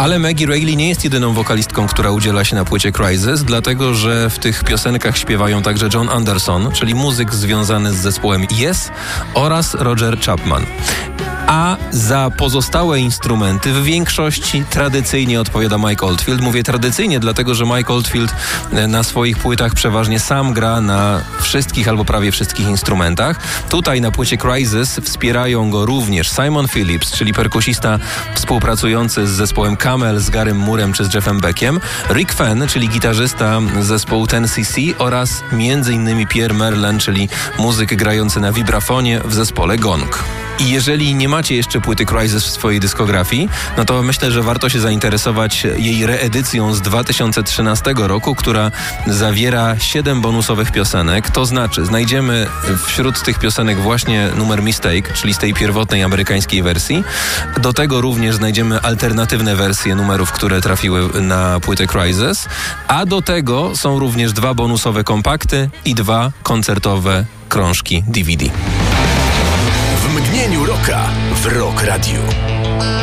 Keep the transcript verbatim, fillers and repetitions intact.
Ale Maggie Reilly nie jest jedyną wokalistką, która udziela się na płycie Crisis, dlatego że w tych piosenkach śpiewają także John Anderson, czyli muzyk związany z zespołem Yes, oraz Roger Chapman. A za pozostałe instrumenty w większości tradycyjnie odpowiada Mike Oldfield. Mówię tradycyjnie, dlatego że Mike Oldfield na swoich płytach przeważnie sam gra na wszystkich albo prawie wszystkich instrumentach. Tutaj na płycie Crisis wspierają go również Simon Phillips, czyli perkusista współpracujący z zespołem Camel, z Garym Moorem czy z Jeffem Beckiem, Rick Fenn, czyli gitarzysta zespołu ten C C oraz między innymi Pierre Merlin, czyli muzyk grający na vibrafonie w zespole Gong. I jeżeli nie macie jeszcze płyty Crisis w swojej dyskografii, no to myślę, że warto się zainteresować jej reedycją z dwa tysiące trzynastego roku, która zawiera siedem bonusowych piosenek. To znaczy, znajdziemy wśród tych piosenek właśnie numer Mistake, czyli z tej pierwotnej amerykańskiej wersji. Do tego również znajdziemy alternatywne wersje numerów, które trafiły na płytę Crisis. A do tego są również dwa bonusowe kompakty i dwa koncertowe krążki D V D. W mgnieniu rocka w Rock Radio.